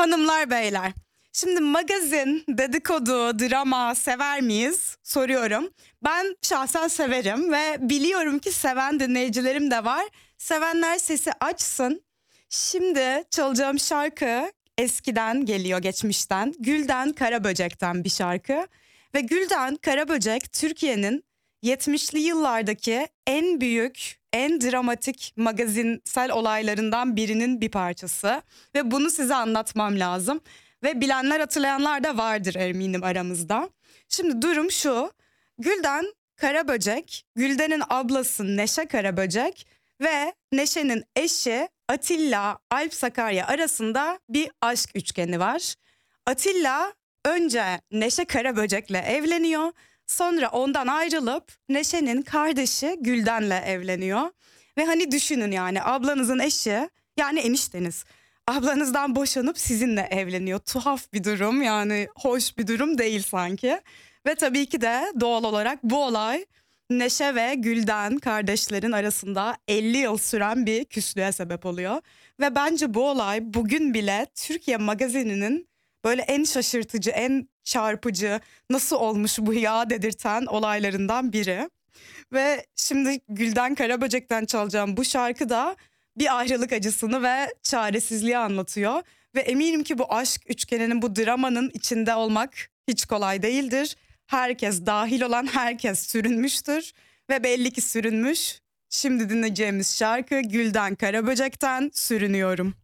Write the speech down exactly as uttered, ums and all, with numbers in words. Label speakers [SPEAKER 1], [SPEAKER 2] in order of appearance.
[SPEAKER 1] Hanımlar beyler, şimdi magazin, dedikodu, drama sever miyiz? Soruyorum. Ben şahsen severim ve biliyorum ki seven dinleyicilerim de var. Sevenler sesi açsın. Şimdi çalacağım şarkı eskiden geliyor, geçmişten. Gülden Karaböcek'ten bir şarkı. Ve Gülden Karaböcek Türkiye'nin yetmişli yıllardaki en büyük, en dramatik magazinsel olaylarından birinin bir parçası. Ve bunu size anlatmam lazım. Ve bilenler, hatırlayanlar da vardır eminim aramızda. Şimdi durum şu: Gülden Karaböcek, Gülden'in ablası Neşe Karaböcek ve Neşe'nin eşi Atilla Alp Sakarya arasında bir aşk üçgeni var. Atilla önce Neşe Karaböcek'le evleniyor. Sonra ondan ayrılıp Neşe'nin kardeşi Gülden'le evleniyor. Ve hani düşünün, yani ablanızın eşi, yani enişteniz, ablanızdan boşanıp sizinle evleniyor. Tuhaf bir durum, yani hoş bir durum değil sanki. Ve tabii ki de doğal olarak bu olay Neşe ve Gülden kardeşlerin arasında elli yıl süren bir küslüğe sebep oluyor. Ve bence bu olay bugün bile Türkiye magazininin böyle en şaşırtıcı, en çarpıcı, nasıl olmuş bu ya dedirten olaylarından biri. Ve şimdi Gülden Karaböcek'ten çalacağım bu şarkı da bir ayrılık acısını ve çaresizliği anlatıyor. Ve eminim ki bu aşk üçgeninin, bu dramanın içinde olmak hiç kolay değildir. Herkes, dahil olan herkes sürünmüştür ve belli ki sürünmüş. Şimdi dinleyeceğimiz şarkı Gülden Karaböcek'ten Sürünüyorum.